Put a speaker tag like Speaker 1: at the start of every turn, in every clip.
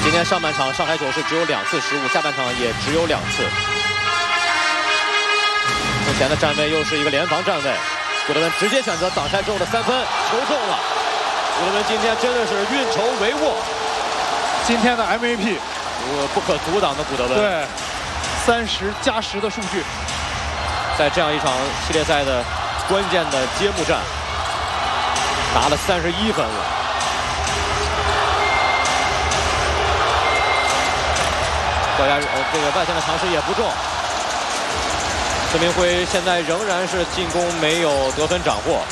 Speaker 1: 今天上半场上海九是只有2次失误，下半场也只有2次。目前的站位又是一个联防站位，古德温直接选择挡拆之后的3分，球中了。古德温今天真的是运筹帷幄，
Speaker 2: 今天的 MVP，
Speaker 1: 不可阻挡的古德温。
Speaker 2: 对，30+10的数据，
Speaker 1: 在这样一场系列赛的关键的揭幕战，拿了31分了。高压这个外线的尝试也不中。孙明辉现在仍然是进攻没有得分斩获。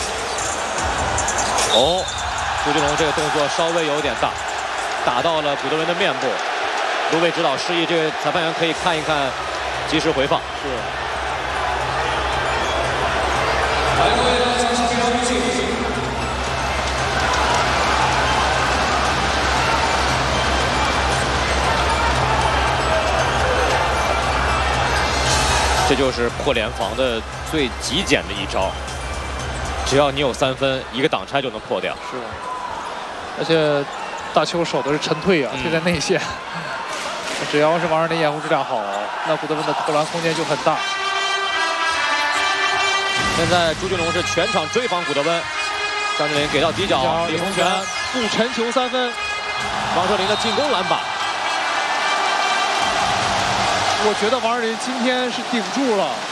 Speaker 1: 朱俊龙这个动作稍微有点大，打到了古德温的面部。卢伟指导示意这个裁判员可以看一看，及时回放。是。这就是破联防的最极简的一招，只要你有3分，一个挡拆就能破掉。
Speaker 2: 是，而且大邱守的是沉退啊，退在内线。只要是王仁林掩护质量好，那古德温的投篮空间就很大。
Speaker 1: 现在朱俊龙是全场追防古德温，张镇麟给到底角，李洪权
Speaker 2: 不沉球3分，
Speaker 1: 王哲林的进攻篮板。
Speaker 2: 我觉得王仁林今天是顶住了。